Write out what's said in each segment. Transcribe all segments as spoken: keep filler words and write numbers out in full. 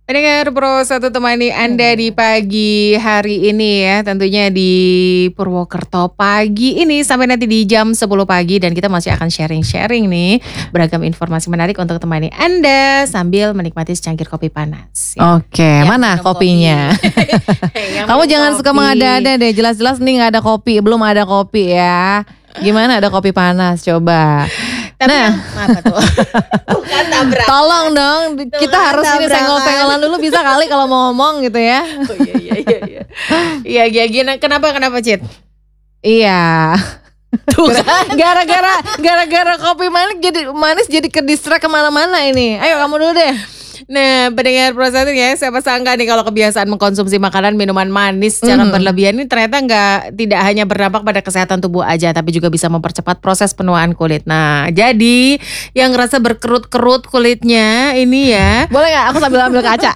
Pendengar Pro satu temani Anda di pagi hari ini ya, tentunya di Purwokerto pagi ini sampai nanti di jam sepuluh pagi, dan kita masih akan sharing-sharing nih beragam informasi menarik untuk temani Anda sambil menikmati secangkir kopi panas. Ya. Oke, yang mana kopinya? Kopi. Kamu jangan kopi. Suka mengada-ada deh, jelas-jelas nih nggak ada kopi, belum ada kopi ya. Gimana ada kopi panas coba? Tapi nah, apa tuh? Bukan tabrak. Tolong dong, Tuh, kita harus ini senggol-senggolan dulu bisa kali kalau mau ngomong gitu ya. Oh iya iya iya iya. Iya iya gini, kenapa kenapa Cit? Iya. Tuh kan. Gara-gara gara-gara kopi manis jadi manis jadi ke distract kemana-mana ini. Ayo kamu dulu deh. Nah, pendengar Pro satu ya, siapa sangka nih kalau kebiasaan mengkonsumsi makanan minuman manis secara mm. berlebihan ini ternyata nggak tidak hanya berdampak pada kesehatan tubuh aja, tapi juga bisa mempercepat proses penuaan kulit. Nah, jadi yang ngerasa berkerut-kerut kulitnya ini ya, boleh nggak aku sambil ambil kaca?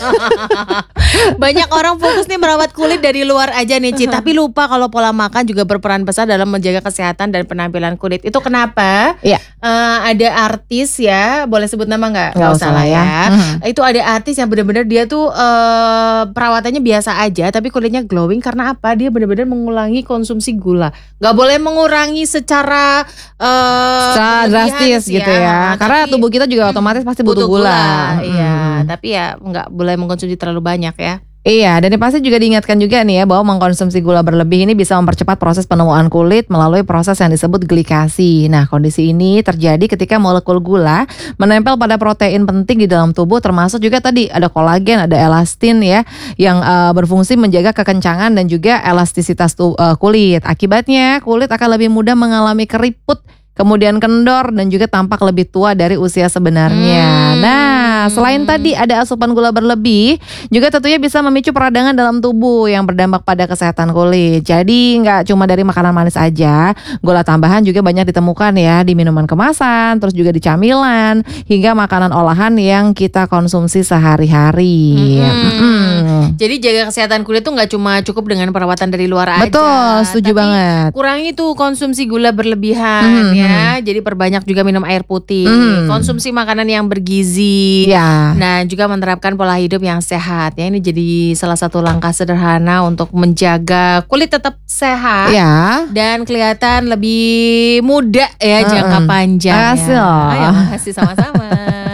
Banyak orang fokus nih merawat kulit dari luar aja nih, Ci, tapi lupa kalau pola makan juga berperan besar dalam menjaga kesehatan dan penampilan kulit. Itu kenapa? Iya. Uh, ada artis ya, boleh sebut nama nggak? Nggak usah lah ya. Hmm. Itu ada artis yang benar-benar dia tuh uh, perawatannya biasa aja, tapi kulitnya glowing karena apa? Dia benar-benar mengurangi konsumsi gula. Gak boleh mengurangi secara uh, secara drastis gitu ya, ya. Karena tubuh kita juga otomatis pasti butuh, butuh gula. Iya, hmm. tapi ya nggak boleh mengkonsumsi terlalu banyak ya. Iya, dan pasti juga diingatkan juga nih ya bahwa mengkonsumsi gula berlebih ini bisa mempercepat proses penuaan kulit melalui proses yang disebut glikasi. Nah, kondisi ini terjadi ketika molekul gula menempel pada protein penting di dalam tubuh, termasuk juga tadi ada kolagen, ada elastin ya, yang uh, berfungsi menjaga kekencangan dan juga elastisitas tu, uh, kulit. Akibatnya kulit akan lebih mudah mengalami keriput, kemudian kendor, dan juga tampak lebih tua dari usia sebenarnya. Hmm. Nah, selain tadi ada asupan gula berlebih, juga tentunya bisa memicu peradangan dalam tubuh yang berdampak pada kesehatan kulit. Jadi nggak cuma dari makanan manis aja, gula tambahan juga banyak ditemukan ya di minuman kemasan, terus juga di camilan, hingga makanan olahan yang kita konsumsi sehari-hari. Hmm. Hmm. Jadi jaga kesehatan kulit tuh nggak cuma cukup dengan perawatan dari luar aja. Betul, setuju tapi banget. Kurangi tuh konsumsi gula berlebihan hmm. ya. Ya, jadi perbanyak juga minum air putih, hmm. konsumsi makanan yang bergizi, ya. Nah juga menerapkan pola hidup yang sehat. Ya, ini jadi salah satu langkah sederhana untuk menjaga kulit tetap sehat, ya. Dan kelihatan lebih muda ya, uh-uh. jangka panjang. Makasih ya. loh. Ayo, makasih sama-sama.